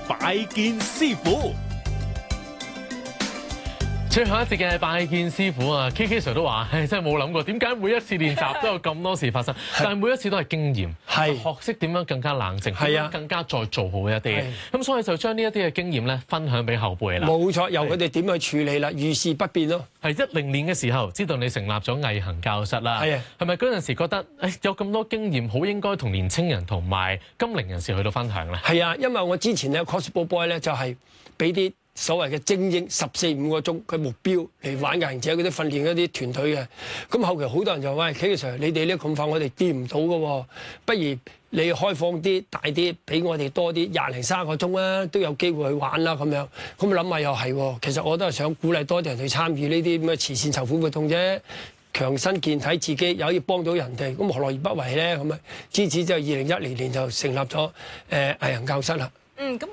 拜見師傅。 最後一節嘅拜見師傅啊 ，KK Sir 都話，真係冇諗過點解每一次練習都有咁多事發生，但係每一次都係經驗，係學識點樣更加冷靜，點樣更加再做好一啲。咁所以就將呢一啲嘅經驗咧分享俾後輩啦。冇錯，由佢哋點去處理啦，遇事不變咯。係10年嘅時候，知道你成立咗毅行教室啦。係啊，係咪嗰陣時覺得有咁多經驗，好應該同年青人同埋金齡人士去到分享咧？係啊，因為我之前咧 Crossbow Boy 咧就係俾啲所謂嘅精英14-15個鐘嘅目標嚟玩毅行者嗰啲訓練嗰啲團隊嘅，咁後期好多人就話：喂，KK Sir，你哋呢咁快我哋掂唔到嘅喎，不如你開放啲大啲，俾我哋多啲20零30個鐘啊，都有機會去玩啦咁樣。咁諗下又係喎，其實我都係想鼓勵多啲人去參與呢啲咁嘅慈善籌款活動啫，強身健體自己又可以幫到人哋，咁何樂而不為咧？咁啊，自此就2010年就成立咗毅行教室啦。